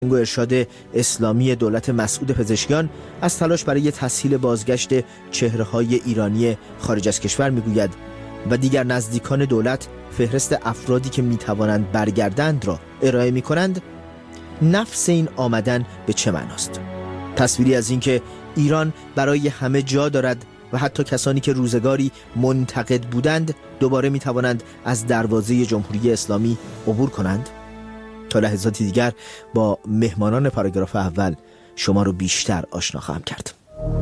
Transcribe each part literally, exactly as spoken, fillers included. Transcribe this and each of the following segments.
و ارشاد اسلامی دولت مسعود پزشکیان از تلاش برای تسهیل بازگشت چهره‌های ایرانی خارج از کشور میگوید و دیگر نزدیکان دولت فهرست افرادی که میتوانند برگردند را ارائه میکنند. نفس این آمدن به چه معناست؟ تصویری از اینکه ایران برای همه جا دارد و حتی کسانی که روزگاری منتقد بودند دوباره میتوانند از دروازه جمهوری اسلامی عبور کنند. تا لحظاتی دیگر با مهمانان پاراگراف اول شما رو بیشتر آشنا خواهم کرد.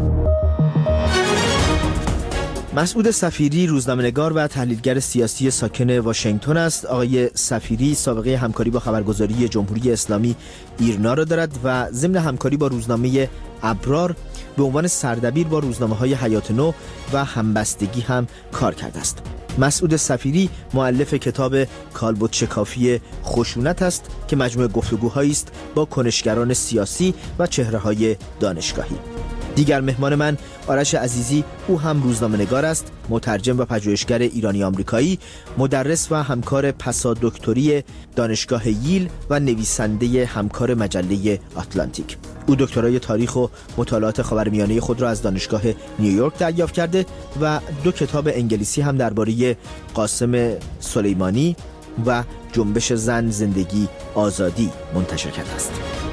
مسعود صفیری روزنامه‌نگار و تحلیلگر سیاسی ساکن واشنگتن است. آقای صفیری سابقه همکاری با خبرگزاری جمهوری اسلامی ایرنا را دارد و ضمن همکاری با روزنامه ابرار به عنوان سردبیر با روزنامه‌های حیات نو و همبستگی هم کار کرده است. مسعود صفیری مؤلف کتاب کالبد شکافی خشونت است که مجموعه گفتگوهایی است با کنشگران سیاسی و چهره‌های دانشگاهی. دیگر مهمان من آرش عزیزی، او هم روزنامه‌نگار است، مترجم و پژوهشگر ایرانی آمریکایی، مدرس و همکار پسادکتری دانشگاه ییل و نویسنده همکار مجله آتلانتیک. او دکترای تاریخ و مطالعات خاورمیانه خود را از دانشگاه نیویورک دریافت کرده و دو کتاب انگلیسی هم درباره قاسم سلیمانی و جنبش زن زندگی آزادی منتشر کرده است.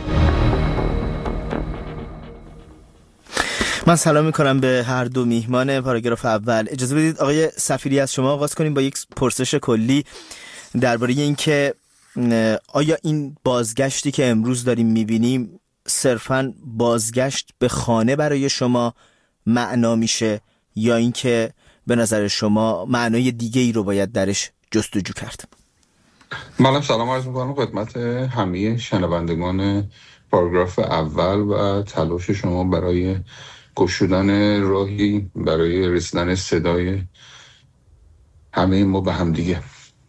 من سلام میکنم به هر دو میهمان پاراگراف اول. اجازه بدید آقای صفیری از شما آغاز کنیم با یک پرسش کلی درباره اینکه آیا این بازگشتی که امروز داریم میبینیم صرفاً بازگشت به خانه برای شما معنا میشه یا اینکه به نظر شما معنای دیگه ای رو باید درش جستجو کرد؟ من سلام عرض میکنم خدمت همه شنوندگان پاراگراف اول و تلاش شما برای گشودن راهی برای رسیدن صدای همه ما به هم دیگه.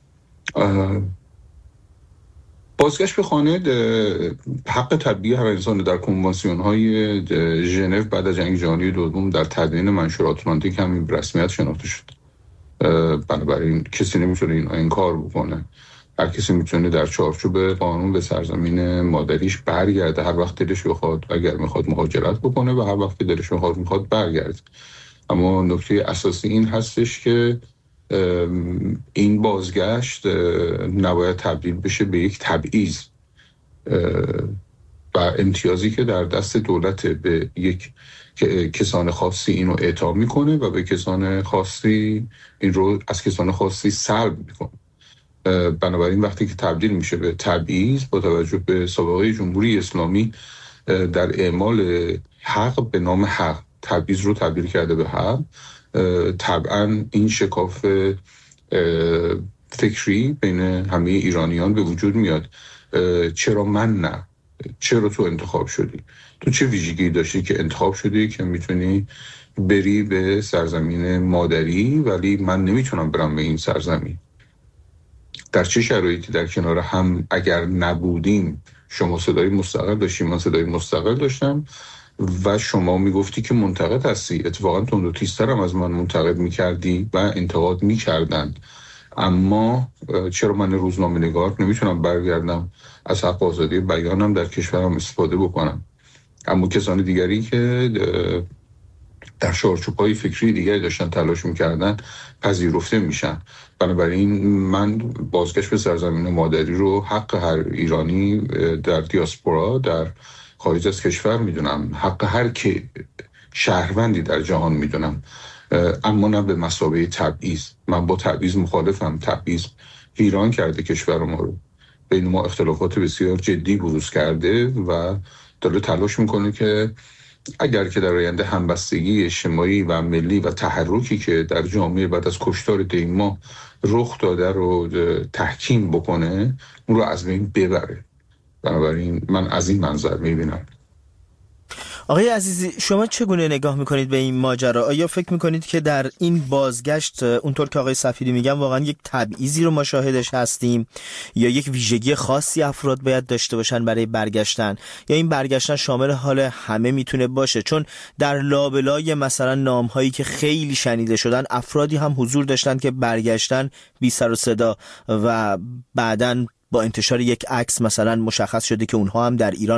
بازگشت به خانه حق طبیعی هر انسان در کنوانسیون های ژنو بعد از جنگ جهانی دوم در تدوین منشور آتلانتیک هم این رسمیت شناخته شد. بنابراین کسی نمیتونه این انکار بکنه. هر کسی میتونه در چارچوب قانون به سرزمین مادریش برگرده هر وقت دلش بخواد، اگر میخواد مهاجرت بکنه و هر وقت دلش میخواد میخواد برگرده. اما نکته اساسی این هستش که این بازگشت نباید تبدیل بشه به یک تبعیض و امتیازی که در دست دولت به یک کسان خاصی اینو اعطا میکنه و به کسان خاصی این رو از کسان خاصی سلب میکنه. بنابراین وقتی که تبدیل میشه به تبعیض با توجه به سابقه جمهوری اسلامی در اعمال حق به نام حق تبعیض رو تبدیل کرده به حق، طبعا این شکاف فکری بین همه ایرانیان به وجود میاد. چرا من نه؟ چرا تو انتخاب شدی؟ تو چه ویژگی داشتی که انتخاب شدی که میتونی بری به سرزمین مادری ولی من نمیتونم برم به این سرزمین؟ در چه شرایطی در کنار هم اگر نبودیم شما صدای مستقل داشتیم، من صدای مستقل داشتم و شما میگفتی که منتقد هستی، اتفاقا تند و تیزتر هم از من منتقد میکردی و انتقاد میکردند. اما چرا من روزنامه نگار نمیتونم برگردم از حق آزادی بیانم در کشورم استفاده بکنم؟ اما کسان دیگری که در چارچوب‌های فکری دیگری داشتن تلاش میکردن پذیرفته میشن. بنابراین من بازگشت به سرزمین مادری رو حق هر ایرانی در دیاسپورا در خارج از کشور میدونم، حق هر که شهروندی در جهان میدونم، اما نه به مثابه تبعیض. من با تبعیض مخالفم. تبعیض ویران کرده کشور ما رو، بین ما اختلافات بسیار جدی بروز کرده و داره تلاش میکنه که اگر که در آینده همبستگی اجتماعی و ملی و تحرکی که در جامعه بعد از کشتار دیما رخ داده رو تحکیم بکنه، اون رو از بین ببره. بنابراین من از این منظر میبینم. آقای عزیزی، شما چگونه نگاه میکنید به این ماجرا؟ آیا فکر میکنید که در این بازگشت اونطور که آقای صفیری میگن واقعا یک تبعیضی رو ما شاهدش هستیم یا یک ویژگی خاصی افراد باید داشته باشن برای برگشتن، یا این برگشتن شامل حال همه میتونه باشه؟ چون در لابلای مثلا نامهایی که خیلی شنیده شدن افرادی هم حضور داشتن که برگشتن بی سر و صدا و بعداً با انتشار یک عکس مثلا مشخص شده که اونها هم در ایران